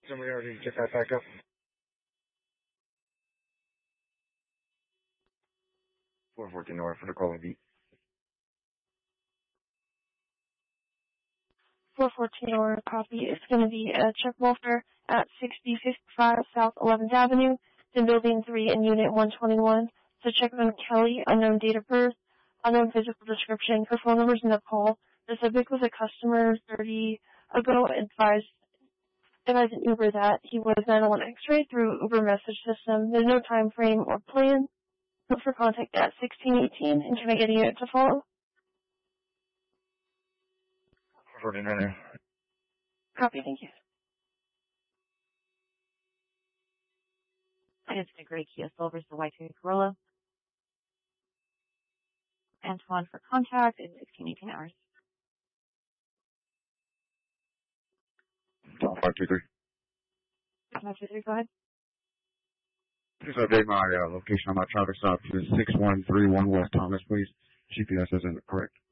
Somebody already get that back up. 414 North for the call beat. 414 or copy. It's going to be Chuck Wolfer at 6055 South 11th Avenue, in Building 3 in Unit 121. So check on Kelly, unknown date of birth, unknown physical description. Her phone number's in the call. The subject was a customer 30 ago advised an Uber that he was 911 X-ray through Uber message system. There's no time frame or plan. Look for contact at 1618. And can I get a unit to follow? 449. Copy, thank you. It's the gray Kia Silver's the white Corolla. Antoine for contact in 1618 hours. 523. 523, go ahead. Please update my location on my traffic stop to 6131 West Thomas, please. GPS isn't correct.